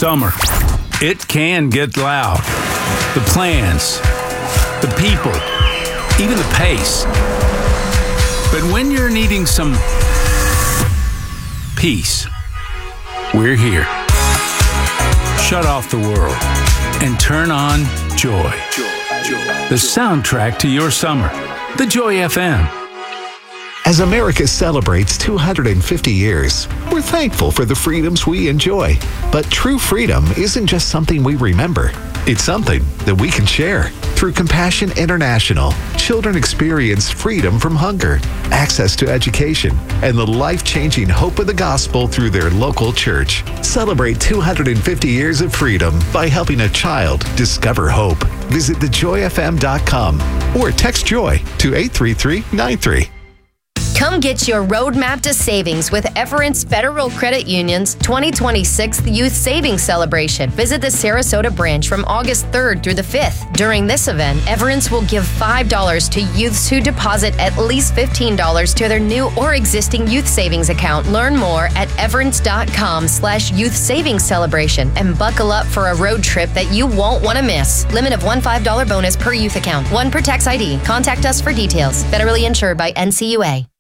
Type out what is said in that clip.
Summer, it can get loud. The plans, the people, even the pace. But when you're needing some peace, we're here. Shut off the world and turn on Joy. The soundtrack to your summer. The Joy FM. As America celebrates 250 years, we're thankful for the freedoms we enjoy. But true freedom isn't just something we remember. It's something that we can share. Through Compassion International, children experience freedom from hunger, access to education, and the life-changing hope of the gospel through their local church. Celebrate 250 years of freedom by helping a child discover hope. Visit thejoyfm.com or text JOY to 83393. Come get your roadmap to savings with Everence Federal Credit Union's 2026 Youth Savings Celebration. Visit the Sarasota branch from August 3rd through the 5th. During this event, Everence will give $5 to youths who deposit at least $15 to their new or existing youth savings account. Learn more at everence.com/youth savings celebration and buckle up for a road trip that you won't want to miss. Limit of one $5 bonus per youth account. One per tax ID. Contact us for details. Federally insured by NCUA.